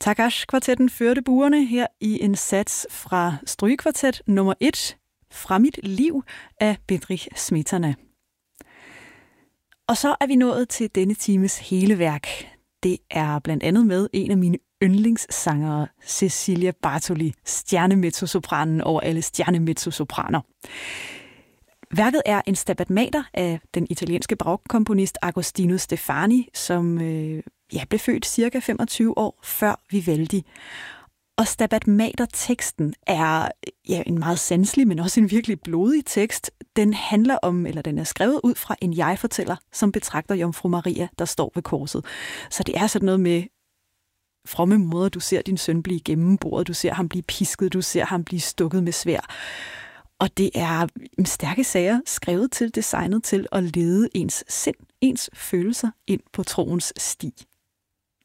Takash-kvartetten førte buerne her i en sats fra strygekvartet nummer 1, Fra mit liv af Bedřich Smetana. Og så er vi nået til denne times hele værk. Det er blandt andet med en af mine yndlingssangere, Cecilia Bartoli, stjernemezzosopranen over alle stjernemezzosopraner. Værket er en Stabat Mater af den italienske barokkomponist Agostino Stefani, som blev født cirka 25 år før Vivaldi. Og Stabat Mater-teksten er en meget sanselig, men også en virkelig blodig tekst. Den handler om, eller den er skrevet ud fra en jeg-fortæller, som betragter Jomfru Maria, der står ved korset. Så det er sådan noget med, fromme moder, du ser din søn blive gennemboret, du ser ham blive pisket, du ser ham blive stukket med sværd. Og det er stærke sager, skrevet til, designet til at lede ens sind, ens følelser ind på troens sti.